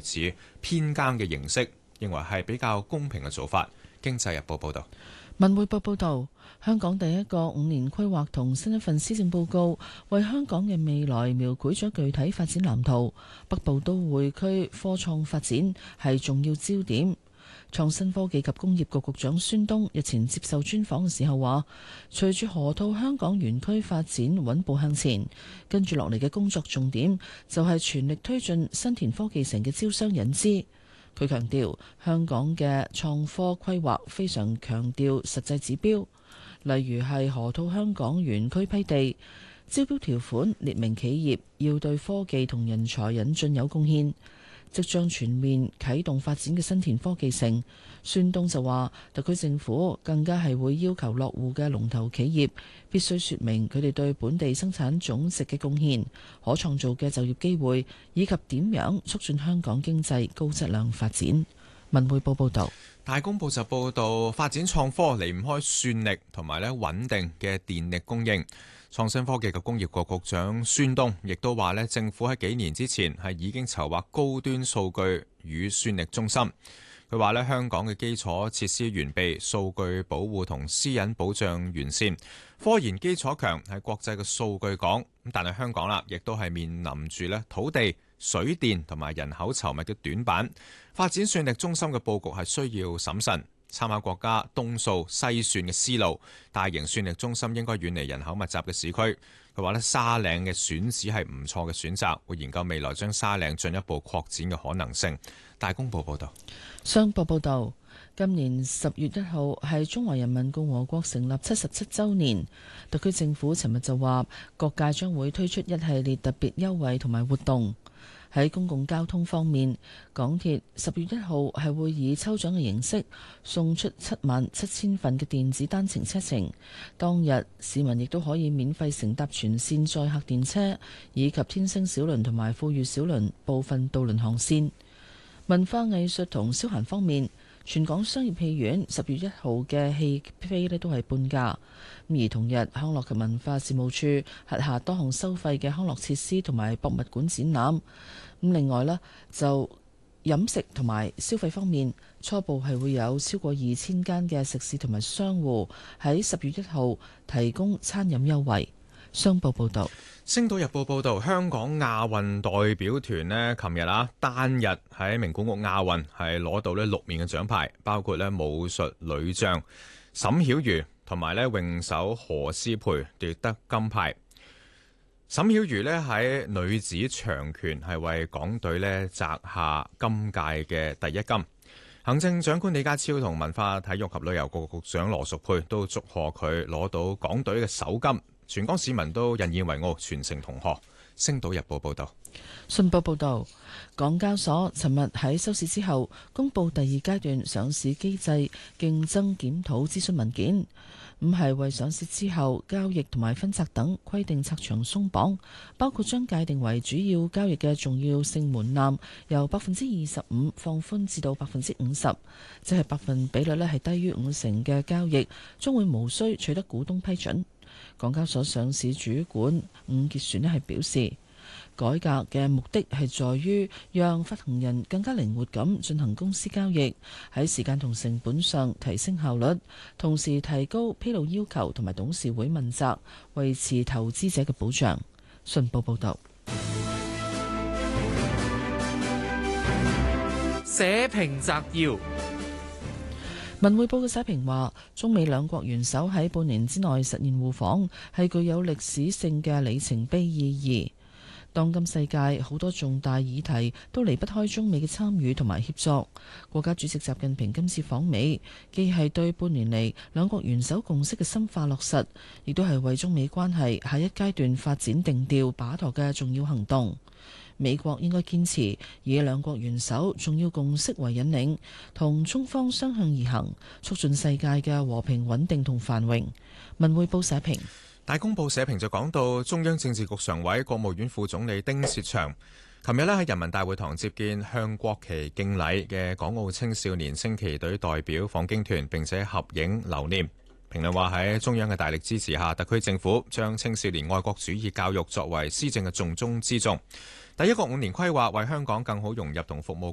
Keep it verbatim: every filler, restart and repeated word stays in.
似偏耕嘅形式，認為係比較公平嘅做法。經濟日報報道。 文匯報報道，香港第一個五年規劃同新一份施政報告為香港嘅未來描繪咗具體發展藍圖，北部都會區科創發展係重要焦點。創新科技及工業局局長孫東日前接受專訪嘅時候話，隨住河套香港園區發展穩步向前，跟住落嚟嘅工作重點就係全力推進新田科技城嘅招商引資。佢強調，香港嘅創科規劃非常強調實際指標，例如係河套香港園區批地，招標條款列明企業要對科技同人才引進有貢獻。即將全面啟動發展嘅新田科技城，孫東就話，特區政府更加係會要求落戶嘅龍頭企業必須説明佢哋對本地生產總值嘅貢獻、可創造嘅就業機會，以及點樣促進香港經濟高質量發展。文匯報報導。 大公報就報導，發展創科離唔開算力同埋咧穩定嘅電力供應。創新科技及工業局局長孫東亦都話咧，政府喺幾年之前係已經籌劃高端數據與算力中心。佢話咧，香港嘅基礎設施完備，數據保護同私隱保障完善，科研基礎強，係國際嘅數據港。咁但係香港啦，亦都係面臨住咧土地、水電同埋人口稠密嘅短板。發展算力中心嘅佈局係需要審慎，參考國家東數西算嘅思路，大型算力中心應該遠離人口密集嘅市區。佢話咧，沙嶺嘅選址係唔錯嘅選擇，會研究未來將沙嶺進一步擴展嘅可能性。大公報報道。 商報報導，今年十月一號係中華人民共和國成立七十七週年，特區政府尋日就話，各界將會推出一系列特別優惠同埋活動。喺公共交通方面，港鐵十月一號係會以抽獎嘅形式送出七萬七千份嘅電子單程車程，當日市民亦都可以免費乘搭全線載客電車以及天星小輪同埋富裕小輪部分渡輪航線。文化藝術同消閒方面，全港商業戲院十月一號嘅戲飛咧都係半價。而同日，康樂及文化事務處轄下多項收費嘅康樂設施同埋博物館展覽。咁另外呢，就飲食同埋消費方面，初步係會有超過二千間嘅食肆同埋商戶喺十月一號提供餐飲優惠。商報報導。 星島日報報導，香港亞運代表團呢，琴日啊單日喺名古屋亞運係攞到呢六面嘅獎牌，包括呢武術女將沈曉瑜同埋呢泳手何詩蓓奪得金牌。沈曉瑜呢喺女子長拳係為港隊呢摘下今屆嘅第一金。行政長官李家超同文化體育及旅遊局局長羅淑佩都祝賀佢攞到港隊嘅首金。全港市民都引以為傲，全城同賀。星島日報報道。 信報報導，港交所尋日喺收市之後公布第二階段上市機制競爭檢討諮詢文件，咁係為上市之後交易同埋分拆等規定拆牆鬆綁，包括將界定為主要交易嘅重要性門檻由百分之二十五放寬至到百分之五十，即係百分比率咧係低於五成嘅交易將會無需取得股東批准。港交所上市主管伍潔璇咧係表示，改革嘅目的係在於讓發行人更加靈活咁進行公司交易，喺時間同成本上提升效率，同時提高披露要求同埋董事會問責，維持投資者嘅保障。信報報道。 社評摘要。 文匯報嘅社評話，中美兩國元首喺半年之內實現互訪，係具有歷史性嘅里程碑意義。當今世界好多重大議題都離不開中美嘅參與同埋協作。國家主席習近平今次訪美，既係對半年嚟兩國元首共識嘅深化落實，亦都係為中美關係下一階段發展定調把舵嘅重要行動。美國應該堅持以兩國元首重要共識為引領，同中方相向而行，促進世界嘅和平穩定同繁榮。文匯報社評。 大公報社評就講到，中央政治局常委、國務院副總理丁薛祥琴日咧喺人民大會堂接見向國旗敬禮嘅港澳青少年升旗隊代表訪京團，並且合影留念。評論話，喺中央嘅大力支持下，特區政府將青少年愛國主義教育作為施政嘅重中之重。第一個五年規劃為香港更好融入同服務